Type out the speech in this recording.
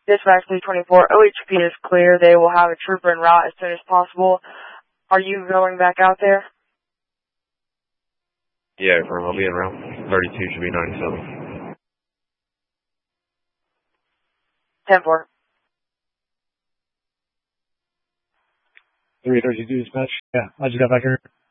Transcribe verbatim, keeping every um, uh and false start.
Dispatch three twenty-four, O H P is clear. They will have a trooper en route as soon as possible. Are you going back out there? Yeah, firm. I'll be in route. thirty-two should be ninety-seven. ten four. three thirty-two dispatch. Yeah, I just got back here.